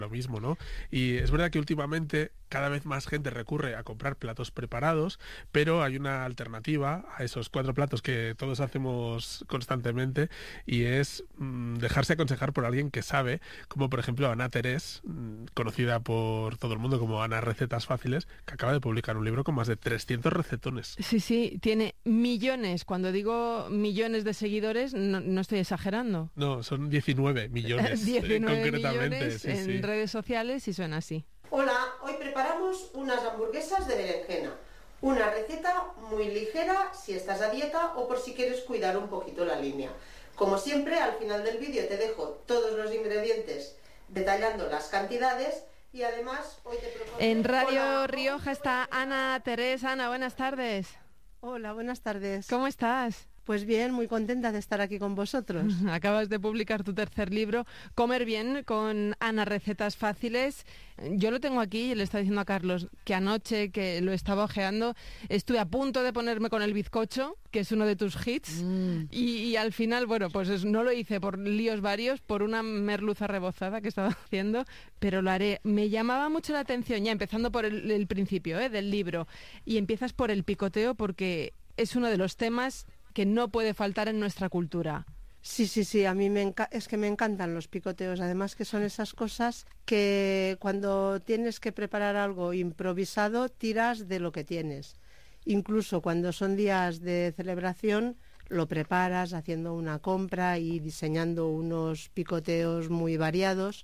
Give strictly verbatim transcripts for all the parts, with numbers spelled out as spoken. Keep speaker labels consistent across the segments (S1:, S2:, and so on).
S1: lo mismo, ¿no? Y es verdad que últimamente cada vez más gente recurre a comprar platos preparados, pero hay una alternativa a esos cuatro platos que todos hacemos constantemente, y es mmm, dejarse aconsejar por alguien que sabe, como por ejemplo Ana Terés, mmm, conocida por todo el mundo como Ana Recetas Fáciles, que acaba de publicar un libro con más de trescientos recetones.
S2: Sí, sí, tiene millones. Cuando digo millones de seguidores, no, no estoy exagerando.
S1: No, son diecinueve millones.
S2: diecinueve
S1: concretamente,
S2: millones
S1: sí,
S2: en
S1: sí.
S2: redes sociales y suena así.
S3: Hola, hoy preparamos unas hamburguesas de berenjena. Una receta muy ligera si estás a dieta o por si quieres cuidar un poquito la línea. Como siempre, al final del vídeo te dejo todos los ingredientes detallando las cantidades y además hoy te propongo...
S2: En Radio
S3: Hola.
S2: Rioja está Ana Terés. Ana, buenas tardes.
S4: Hola, buenas tardes.
S2: ¿Cómo estás?
S4: Pues bien, muy contenta de estar aquí con vosotros.
S2: Acabas de publicar tu tercer libro, Comer Bien, con Ana Recetas Fáciles. Yo lo tengo aquí y le estaba diciendo a Carlos que anoche, que lo estaba ojeando, estuve a punto de ponerme con el bizcocho, que es uno de tus hits, mm. y, y al final, bueno, pues es, no lo hice por líos varios, por una merluza rebozada que estaba haciendo, pero lo haré. Me llamaba mucho la atención, ya empezando por el, el principio ¿eh? del libro, y empiezas por el picoteo porque es uno de los temas que no puede faltar en nuestra cultura.
S4: Sí, sí, sí, a mí me enca- es que me encantan los picoteos, además que son esas cosas que cuando tienes que preparar algo improvisado tiras de lo que tienes. Incluso cuando son días de celebración lo preparas haciendo una compra y diseñando unos picoteos muy variados.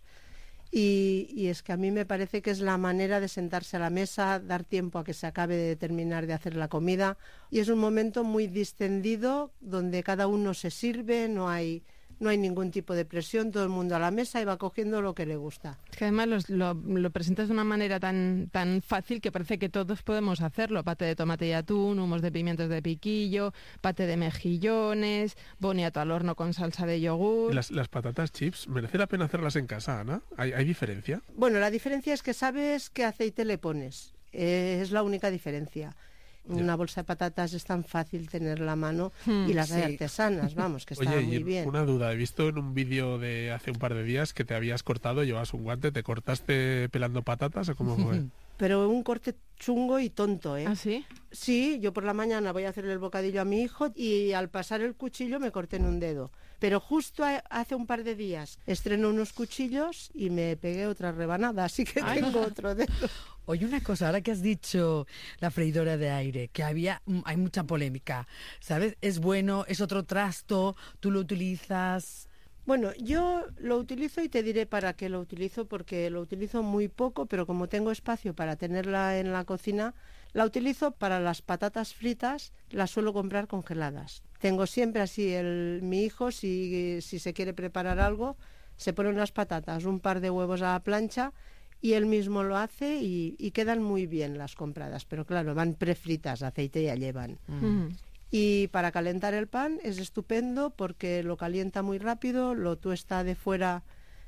S4: Y, y es que a mí me parece que es la manera de sentarse a la mesa, dar tiempo a que se acabe de terminar de hacer la comida, y es un momento muy distendido donde cada uno se sirve, no hay no hay ningún tipo de presión, todo el mundo a la mesa y va cogiendo lo que le gusta.
S2: Es que además los, lo, lo presentas de una manera tan tan fácil que parece que todos podemos hacerlo. Pate de tomate y atún, humos de pimientos de piquillo, pate de mejillones, boniato al horno con salsa de yogur.
S1: Las, las patatas chips, ¿merece la pena hacerlas en casa, Ana? ¿Hay, hay diferencia?
S4: Bueno, la diferencia es que sabes qué aceite le pones. Eh, es la única diferencia. Una bolsa de patatas es tan fácil tenerla a mano hmm, y las hay sí. artesanas, vamos, que está
S1: Oye,
S4: muy
S1: y
S4: bien.
S1: Una duda, he visto en un vídeo de hace un par de días que te habías cortado, llevas un guante, ¿te cortaste pelando patatas o cómo fue?
S4: Pero un corte chungo y tonto, ¿eh?
S2: ¿Ah, sí?
S4: Sí, yo por la mañana voy a hacerle el bocadillo a mi hijo y al pasar el cuchillo me corté en un dedo. Pero justo hace un par de días estreno unos cuchillos y me pegué otra rebanada, así que Ay. tengo otro dedo.
S5: Oye, una cosa, ahora que has dicho la freidora de aire, que había, hay mucha polémica, ¿sabes? ¿Es bueno? ¿Es otro trasto? ¿Tú lo utilizas?
S4: Bueno, yo lo utilizo y te diré para qué lo utilizo, porque lo utilizo muy poco, pero como tengo espacio para tenerla en la cocina, la utilizo para las patatas fritas, las suelo comprar congeladas. Tengo siempre así, el, mi hijo, si, si se quiere preparar algo, se pone unas patatas, un par de huevos a la plancha, y él mismo lo hace y, y quedan muy bien las compradas, pero claro, van prefritas, aceite ya llevan. Mm. Y para calentar el pan es estupendo porque lo calienta muy rápido, lo tuesta de fuera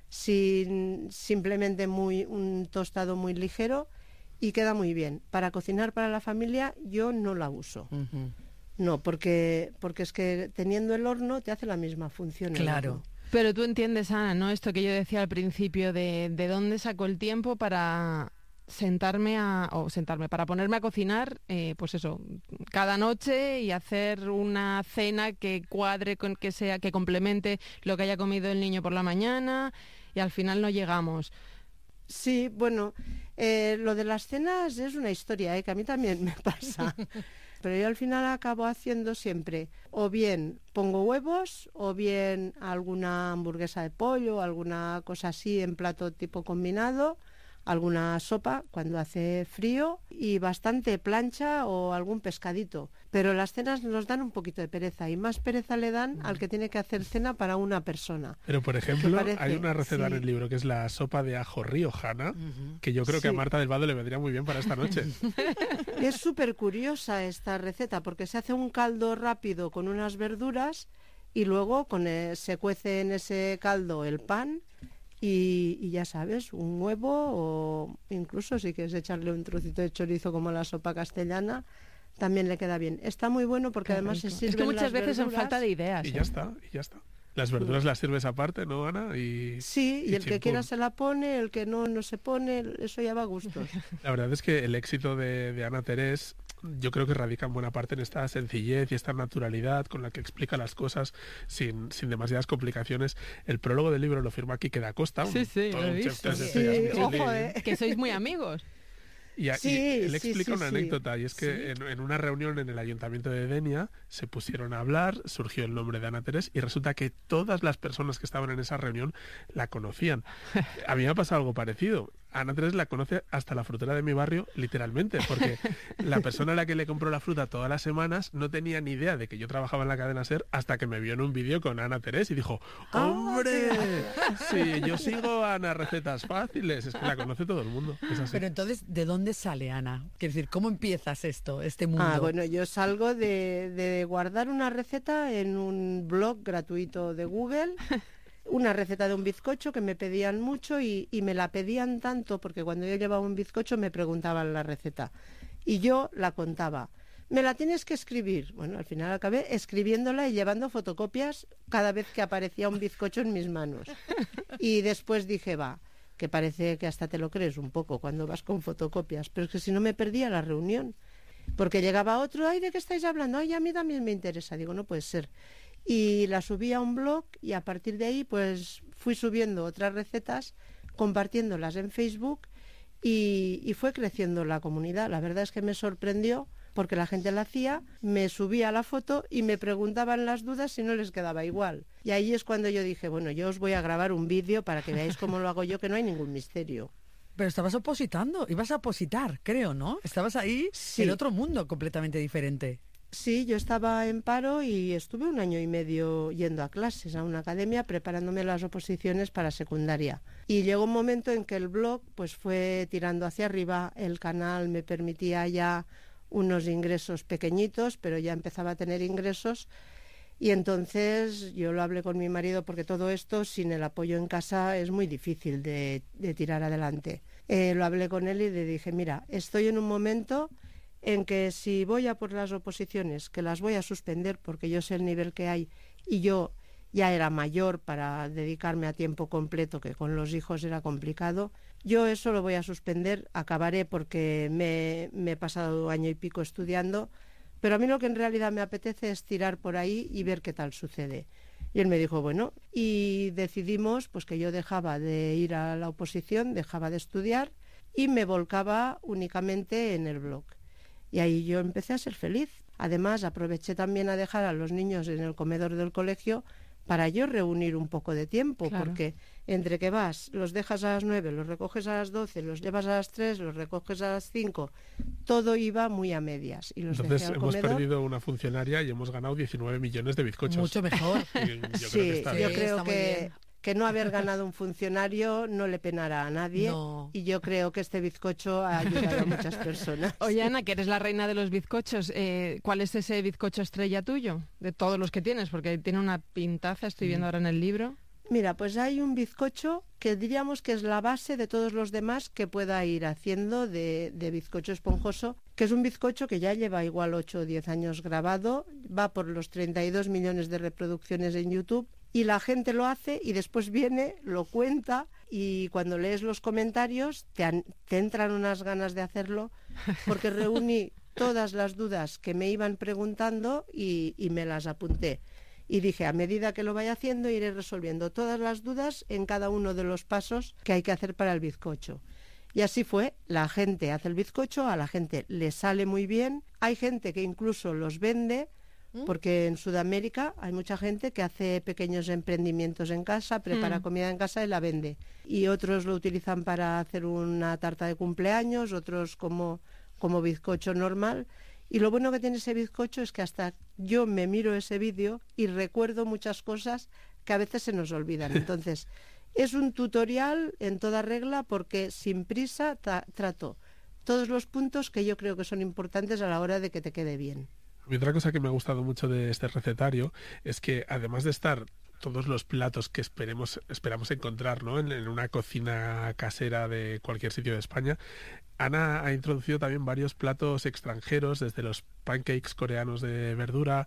S4: sin simplemente muy un tostado muy ligero y queda muy bien. Para cocinar para la familia yo no la uso. Uh-huh. No, porque porque es que teniendo el horno te hace la misma función.
S5: Claro.
S2: Pero tú entiendes, Ana, ¿no? Esto que yo decía al principio de, de dónde saco el tiempo para sentarme a o sentarme para ponerme a cocinar, eh, pues eso, cada noche y hacer una cena que cuadre con que sea que complemente lo que haya comido el niño por la mañana y al final no llegamos.
S4: Sí, bueno, eh, lo de las cenas es una historia, ¿eh? Que a mí también me pasa. Pero yo al final acabo haciendo siempre, o bien pongo huevos, o bien alguna hamburguesa de pollo, alguna cosa así en plato tipo combinado, alguna sopa cuando hace frío y bastante plancha o algún pescadito. Pero las cenas nos dan un poquito de pereza y más pereza le dan al que tiene que hacer cena para una persona.
S1: Pero por ejemplo, parece, hay una receta sí. en el libro que es la sopa de ajo riojana, uh-huh. que yo creo sí. que a Marta del Vado le vendría muy bien para esta noche.
S4: Es súper curiosa esta receta porque se hace un caldo rápido con unas verduras y luego con el, se cuece en ese caldo el pan. Y, y ya sabes, un huevo o incluso si quieres echarle un trocito de chorizo como la sopa castellana, también le queda bien. Está muy bueno porque Qué además rico. se sirve.
S2: Es que muchas veces
S4: verduras.
S2: son falta de ideas.
S1: Y
S2: ¿eh?
S1: ya está, y ya está. Las verduras las sirves aparte, ¿no, Ana? Y,
S4: Sí, y,
S1: y
S4: el que
S1: chimpún.
S4: quiera se la pone, el que no, no se pone, eso ya va a gustos.
S1: La verdad es que el éxito de, de Ana Terés, yo creo que radica en buena parte en esta sencillez y esta naturalidad con la que explica las cosas sin, sin demasiadas complicaciones. El prólogo del libro lo firma Quique da Costa, un,
S2: Sí, sí,
S1: todo
S2: lo he
S1: un chef
S2: visto.
S1: tres
S4: Sí,
S1: estrellas Michelin.
S4: ojo, eh.
S2: Que sois muy amigos.
S1: Y, a- y
S4: Sí,
S1: él
S4: sí,
S1: explica
S4: sí,
S1: una
S4: sí.
S1: anécdota, y es que en, en una reunión en el ayuntamiento de Denia se pusieron a hablar, surgió el nombre de Ana Terés, y resulta que todas las personas que estaban en esa reunión la conocían. A mí me ha pasado algo parecido. Ana Terés la conoce hasta la frutera de mi barrio, literalmente, porque la persona a la que le compró la fruta todas las semanas no tenía ni idea de que yo trabajaba en la cadena SER hasta que me vio en un vídeo con Ana Terés y dijo, ¡hombre! Sí, yo sigo a Ana Recetas Fáciles. Es que la conoce todo el mundo. Es así.
S5: Pero entonces, ¿de dónde sale, Ana? Quiero decir, ¿cómo empiezas esto, este mundo?
S4: Ah, bueno, yo salgo de, de guardar una receta en un blog gratuito de Google, una receta de un bizcocho que me pedían mucho y, y me la pedían tanto porque cuando yo llevaba un bizcocho me preguntaban la receta y yo la contaba. Me la tienes que escribir. Bueno, al final acabé escribiéndola y llevando fotocopias cada vez que aparecía un bizcocho en mis manos. Y después dije, va, que parece que hasta te lo crees un poco cuando vas con fotocopias, pero es que si no me perdía la reunión. Porque llegaba otro, ay, ¿de qué estáis hablando? Ay, a mí también me interesa. Digo, no puede ser. Y la subí a un blog y a partir de ahí pues fui subiendo otras recetas, compartiéndolas en Facebook y, y fue creciendo la comunidad. La verdad es que me sorprendió porque la gente la hacía, me subía la foto y me preguntaban las dudas si no les quedaba igual. Y ahí es cuando yo dije, bueno, yo os voy a grabar un vídeo para que veáis cómo lo hago yo, que no hay ningún misterio.
S5: Pero estabas opositando, ibas a opositar, creo, ¿no? Estabas ahí
S4: Sí.
S5: en otro mundo completamente diferente.
S4: Sí, yo estaba en paro y estuve un año y medio yendo a clases, a una academia, preparándome las oposiciones para secundaria. Y llegó un momento en que el blog pues fue tirando hacia arriba, el canal me permitía ya unos ingresos pequeñitos, pero ya empezaba a tener ingresos. Y entonces yo lo hablé con mi marido porque todo esto sin el apoyo en casa es muy difícil de, de tirar adelante. Eh, lo hablé con él y le dije, mira, estoy en un momento en que si voy a por las oposiciones, que las voy a suspender porque yo sé el nivel que hay y yo ya era mayor para dedicarme a tiempo completo, que con los hijos era complicado, yo eso lo voy a suspender, acabaré porque me, me he pasado año y pico estudiando, pero a mí lo que en realidad me apetece es tirar por ahí y ver qué tal sucede. Y él me dijo, bueno, y decidimos pues que yo dejaba de ir a la oposición, dejaba de estudiar y me volcaba únicamente en el blog. Y ahí yo empecé a ser feliz. Además, aproveché también a dejar a los niños en el comedor del colegio para yo reunir un poco de tiempo,
S2: Claro.
S4: porque entre que vas, los dejas a las nueve, los recoges a las doce, los llevas a las tres, los recoges a las cinco, todo iba muy a medias. Y los
S1: Entonces
S4: dejé al
S1: hemos
S4: comedor.
S1: perdido una funcionaria y hemos ganado diecinueve millones de bizcochos.
S5: Mucho mejor.
S1: Y yo
S4: Sí,
S1: creo que está
S4: yo
S1: bien.
S4: creo
S5: está muy
S4: que,
S5: bien.
S4: que no haber ganado un funcionario no le penará a nadie.
S5: No.
S4: Y yo creo que este bizcocho ha ayudado a muchas personas.
S2: Oye, Ana, que eres la reina de los bizcochos, eh, ¿cuál es ese bizcocho estrella tuyo? De todos los que tienes, porque tiene una pintaza, estoy viendo ahora en el libro.
S4: Mira, pues hay un bizcocho que diríamos que es la base de todos los demás que pueda ir haciendo de, de bizcocho esponjoso, que es un bizcocho que ya lleva igual ocho o diez años grabado, va por los treinta y dos millones de reproducciones en YouTube y la gente lo hace y después viene, lo cuenta y cuando lees los comentarios te, an- te entran unas ganas de hacerlo porque reuní todas las dudas que me iban preguntando y, y me las apunté. Y dije, a medida que lo vaya haciendo, iré resolviendo todas las dudas en cada uno de los pasos que hay que hacer para el bizcocho. Y así fue, la gente hace el bizcocho, a la gente le sale muy bien, hay gente que incluso los vende, porque en Sudamérica hay mucha gente que hace pequeños emprendimientos en casa, prepara
S2: Mm.
S4: comida en casa y la vende. Y otros lo utilizan para hacer una tarta de cumpleaños, otros como, como bizcocho normal. Y lo bueno que tiene ese bizcocho es que hasta yo me miro ese vídeo y recuerdo muchas cosas que a veces se nos olvidan. Entonces, es un tutorial en toda regla porque sin prisa tra- trato todos los puntos que yo creo que son importantes a la hora de que te quede bien.
S1: Y otra cosa que me ha gustado mucho de este recetario es que además de estar todos los platos que esperemos esperamos encontrar, ¿no? en, en una cocina casera de cualquier sitio de España. Ana ha introducido también varios platos extranjeros, desde los pancakes coreanos de verdura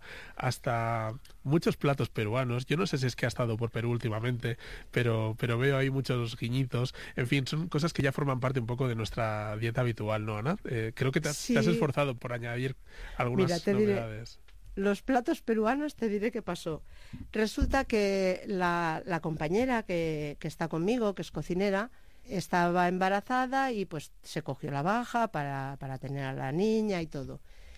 S1: hasta muchos platos peruanos. Yo no sé si es que ha estado por Perú últimamente, pero, pero veo ahí muchos guiñitos. En fin, son cosas que ya forman parte un poco de nuestra dieta habitual, ¿no, Ana? Eh, creo que te has,
S4: Sí.
S1: te has esforzado por añadir algunas
S4: Mira, te diré,
S1: novedades.
S4: los platos peruanos, te diré qué pasó. Resulta que la, la compañera que, que está conmigo, que es cocinera, estaba embarazada y pues se cogió la baja para, para tener a la niña y todo.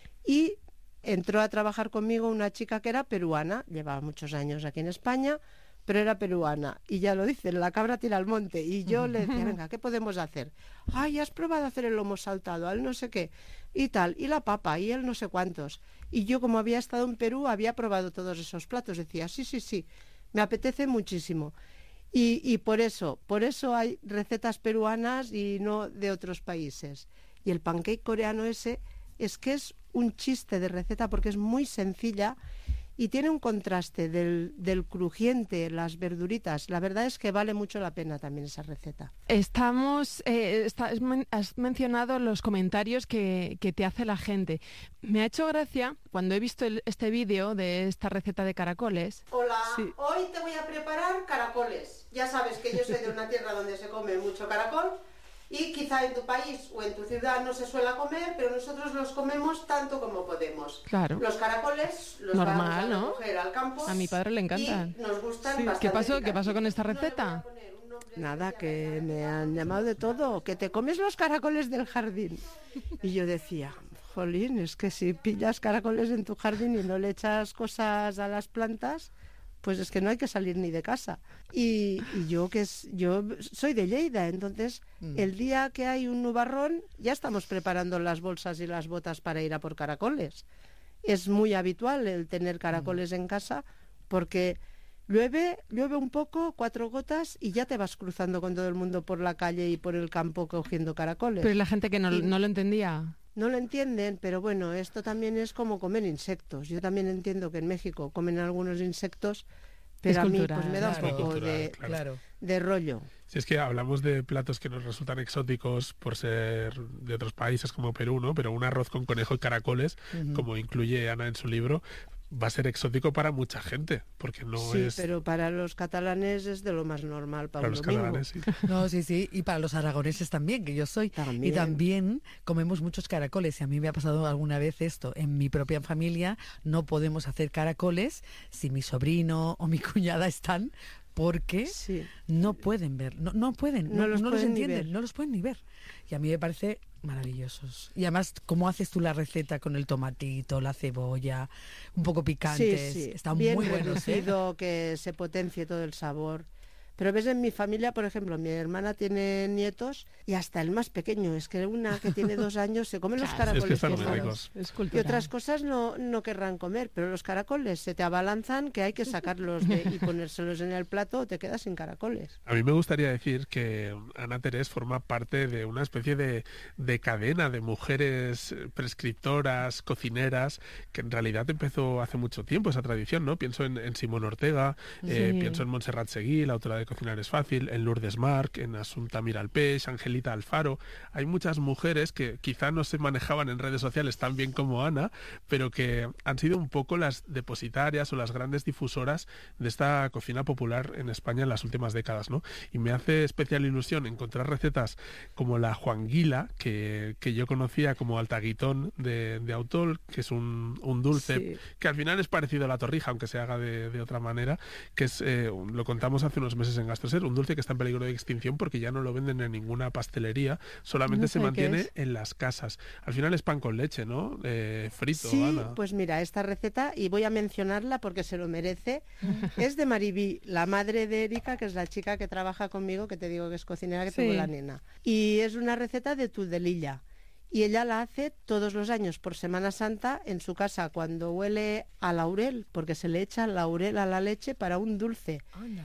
S4: Y entró a trabajar conmigo una chica que era peruana, llevaba muchos años aquí en España, pero era peruana. Y ya lo dicen, la cabra tira al monte. Y yo le decía, venga, ¿qué podemos hacer? Ay, ¿has probado a hacer el lomo saltado? Al no sé qué. Y tal, y la papa, y el no sé cuántos. Y yo, como había estado en Perú, había probado todos esos platos. Decía, sí, sí, sí, me apetece muchísimo. Y, y por eso, por eso hay recetas peruanas y no de otros países. Y el pancake coreano ese es que es un chiste de receta porque es muy sencilla y tiene un contraste del, del crujiente, las verduritas. La verdad es que vale mucho la pena también esa receta.
S2: Estamos, eh, está- has men- has mencionado los comentarios que, que te hace la gente. Me ha hecho gracia cuando he visto el- este vídeo de esta receta de caracoles.
S3: Hola,
S2: Sí.
S3: hoy te voy a preparar caracoles. Ya sabes que yo soy de una tierra donde se come mucho caracol y quizá en tu país o en tu ciudad no se suele comer, pero nosotros los comemos tanto como podemos.
S2: Claro.
S3: Los caracoles los
S2: Normal,
S3: vamos a
S2: ¿no?
S3: recoger al campo.
S2: A mi padre le encantan.
S3: Y nos gustan
S2: Sí.
S3: bastante.
S2: ¿Qué pasó? ¿Qué
S3: picantes.
S2: pasó con esta
S3: No le voy a
S2: receta?
S3: poner un nombre
S4: Nada,
S3: especial
S4: que
S3: a esta
S4: me
S3: receta.
S4: han llamado de todo, que te comes los caracoles del jardín. Y yo decía, jolín, es que si pillas caracoles en tu jardín y no le echas cosas a las plantas, pues es que no hay que salir ni de casa. Y, y yo que es, yo soy de Lleida, entonces el día que hay un nubarrón ya estamos preparando las bolsas y las botas para ir a por caracoles. Es muy habitual el tener caracoles en casa porque llueve, llueve un poco, cuatro gotas y ya te vas cruzando con todo el mundo por la calle y por el campo cogiendo caracoles.
S2: Pero ¿y la gente que no,
S4: Y-
S2: no lo entendía?
S4: No lo entienden, pero bueno, esto también es como comer insectos. Yo también entiendo que en México comen algunos insectos, pero
S2: Es
S4: a mí
S2: cultural,
S4: pues me da
S5: claro.
S4: un poco
S1: Cultural,
S4: de,
S1: claro.
S5: Claro.
S4: de rollo.
S1: Si es que hablamos de platos que nos resultan exóticos por ser de otros países como Perú, ¿no? Pero un arroz con conejo y caracoles, como incluye Ana en su libro, va a ser exótico para mucha gente, porque no
S4: sí,
S1: es
S4: pero para los catalanes es de lo más normal para,
S1: para
S4: un
S1: los
S4: domingo.
S1: catalanes. Sí.
S5: No, sí, sí, y para los aragoneses también, que yo soy.
S4: También.
S5: Y también comemos muchos caracoles. Y a mí me ha pasado alguna vez esto. En mi propia familia no podemos hacer caracoles si mi sobrino o mi cuñada están, porque
S4: Sí.
S5: no pueden ver, no, no pueden,
S4: No
S5: no,
S4: los
S5: no los
S4: pueden ni
S5: entienden,
S4: ver.
S5: no los pueden ni ver. Y a mí me parece maravillosos. Y además, ¿cómo haces tú la receta con el tomatito, la cebolla, un poco
S4: Sí,
S5: picantes?
S4: sí,
S5: Están
S4: bien
S5: muy buenos, ¿eh?
S4: reducido, que se potencie todo el sabor. Pero ves, en mi familia, por ejemplo, mi hermana tiene nietos y hasta el más pequeño, es que una que tiene dos años se come los
S2: Claro,
S1: es que
S4: caracoles
S1: están muy
S4: quemados.
S1: ricos.
S2: Es
S4: Y
S2: cultural.
S4: otras cosas no, no querrán comer, pero los caracoles se te abalanzan que hay que sacarlos de, y ponérselos en el plato o te quedas sin caracoles.
S1: A mí me gustaría decir que Ana Terés forma parte de una especie de, de cadena de mujeres prescriptoras, cocineras, que en realidad empezó hace mucho tiempo esa tradición, ¿no? Pienso en, en Simón Ortega, eh,
S2: Sí.
S1: pienso en Montserrat Seguí, la autora de Cocinar es fácil, en Lourdes Marc, en Asunta Miralpeix, Angelita Alfaro. Hay muchas mujeres que quizá no se manejaban en redes sociales tan bien como Ana, pero que han sido un poco las depositarias o las grandes difusoras de esta cocina popular en España en las últimas décadas, ¿no? Y me hace especial ilusión encontrar recetas como la juanguila, que, que yo conocía como altaguitón de, de Autol, que es un, un dulce
S4: Sí.
S1: que al final es parecido a la torrija, aunque se haga de, de otra manera, que es, eh, lo contamos hace unos meses en Gastroser, un dulce que está en peligro de extinción porque ya no lo venden en ninguna pastelería, solamente
S2: No
S1: se
S2: sé qué
S1: mantiene
S2: es.
S1: en las casas. Al final es pan con leche, ¿no? Eh, frito,
S4: Sí,
S1: Ana.
S4: pues mira, esta receta, y voy a mencionarla porque se lo merece, es de Maribí, la madre de Erika, que es la chica que trabaja conmigo, que te digo que es cocinera, que
S2: Sí.
S4: tuvo la nena. Y es una receta de Tudelilla. Y ella la hace todos los años por Semana Santa en su casa cuando huele a laurel, porque se le echa laurel a la leche para un dulce.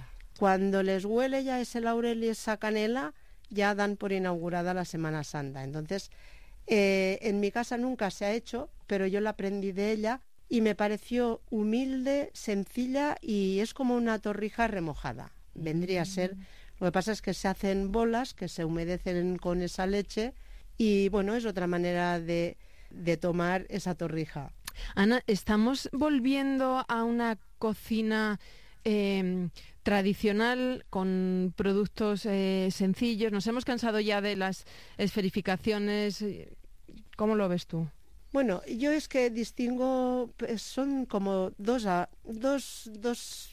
S4: Cuando les huele ya ese laurel y esa canela, ya dan por inaugurada la Semana Santa. Entonces, eh, en mi casa nunca se ha hecho, pero yo la aprendí de ella y me pareció humilde, sencilla y es como una torrija remojada. Vendría a ser, lo que pasa es que se hacen bolas que se humedecen con esa leche y bueno, es otra manera de, de tomar esa torrija.
S2: Ana, ¿estamos volviendo a una cocina eh, tradicional con productos eh, sencillos? ¿Nos hemos cansado ya de las esferificaciones? ¿Cómo lo ves tú?
S4: Bueno, yo es que distingo, pues, son como dos, a, dos, dos,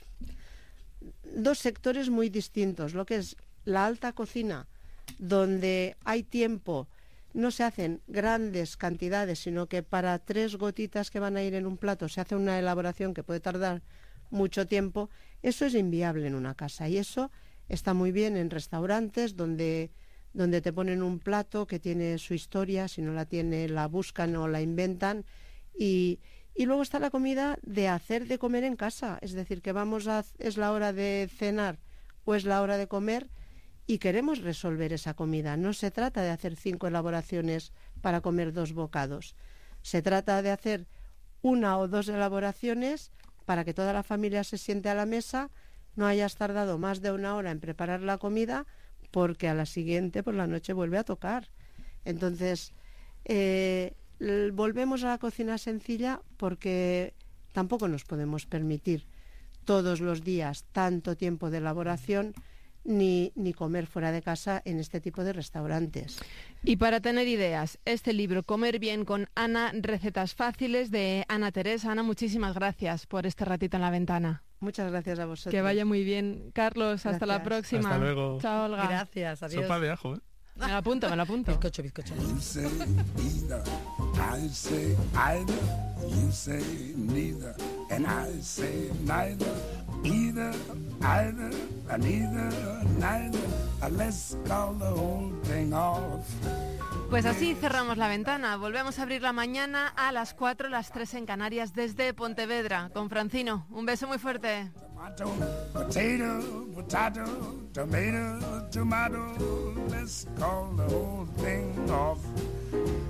S4: dos sectores muy distintos. Lo que es la alta cocina, donde hay tiempo, no se hacen grandes cantidades, sino que para tres gotitas que van a ir en un plato se hace una elaboración que puede tardar mucho tiempo. Eso es inviable en una casa y eso está muy bien en restaurantes donde... donde te ponen un plato que tiene su historia, si no la tiene la buscan o la inventan, y, y luego está la comida de hacer de comer en casa, es decir, que vamos a, es la hora de cenar o es la hora de comer y queremos resolver esa comida. No se trata de hacer cinco elaboraciones para comer dos bocados, se trata de hacer una o dos elaboraciones para que toda la familia se siente a la mesa, no hayas tardado más de una hora en preparar la comida, porque a la siguiente por la noche vuelve a tocar. Entonces, eh, volvemos a la cocina sencilla porque tampoco nos podemos permitir todos los días tanto tiempo de elaboración ni, ni comer fuera de casa en este tipo de restaurantes.
S2: Y para tener ideas, este libro, Comer bien con Ana, recetas fáciles, de Ana Teresa. Ana, muchísimas gracias por este ratito en la ventana.
S4: Muchas gracias a vosotros.
S2: Que vaya muy bien. Carlos,
S4: Gracias.
S2: hasta la próxima.
S1: Hasta luego.
S2: Chao, Olga.
S5: Gracias, adiós.
S1: Sopa de ajo, ¿eh?
S2: Me la apunto, me la apunto.
S5: Bizcocho, bizcocho.
S6: You say either, I say either, you say neither, and I say neither, either, either, and either, neither, and let's call the whole thing off.
S2: Pues así cerramos la ventana. Volvemos a abrirla mañana a las cuatro, las tres en Canarias, desde Pontevedra, con Francino. Un beso muy fuerte.
S6: Tomato, potato, potato, tomato, tomato, let's call the